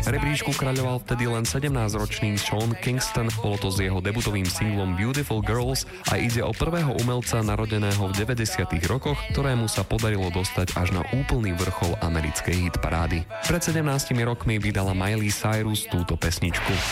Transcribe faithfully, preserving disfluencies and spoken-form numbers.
Rebríčku kráľoval vtedy len sedemnásťročný Sean Kingston, bolo to s jeho debutovým singlom Beautiful Girls a ide o prvého umelca narodeného v deväťdesiatych rokoch, ktorému sa podarilo dostať až na úplný vrchol americkej hitparády. Pred sedemnástimi rokmi vydala Miley Cyrus túto pesničku.